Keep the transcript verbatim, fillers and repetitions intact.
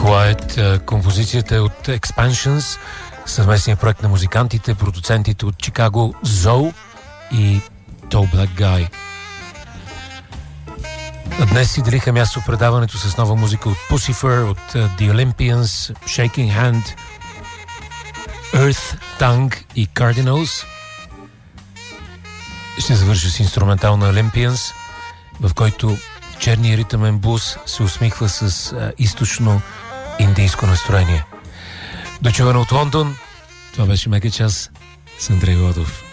Quiet. Композицията е от Expansions, съвместния проект на музикантите, продуцентите от Чикаго Zoe и Tall Black Guy. Днес си делиха място в предаването с нова музика от Puscifer, от The Olympians, Shaking Hand, Earth, Tongue и Cardinals. Ще завърша с инструментал на Olympians, в който черният ритъмен блуз се усмихва с а, източно индийско настроение. Дочуване от Лондон. Това беше Мега час с Андрей Владов.